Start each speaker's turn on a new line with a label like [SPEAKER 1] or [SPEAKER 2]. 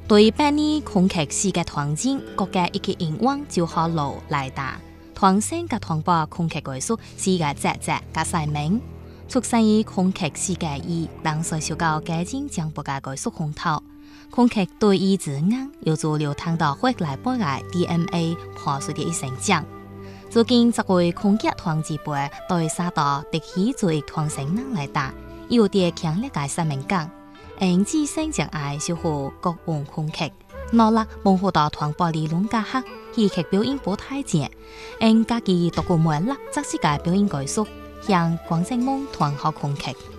[SPEAKER 1] 對百年空劇世界團戰，各界一個願望就好路來達。團聲及團播空劇藝術世界節節嘅使命，出生於空劇世界以當歲小教家境將不嘅藝術紅頭。空劇對於字眼有助流傳到後來不嘅 DNA 破碎的一成長。最近這位空劇團字輩對沙島特許做一團聲能來達，有啲強烈嘅使命感。自身將愛守護各種空劇，努力模糊到團播理論架構，戲劇表演不太正，家己獨個魅力，則是個表演藝術，向廣正夢團學空劇。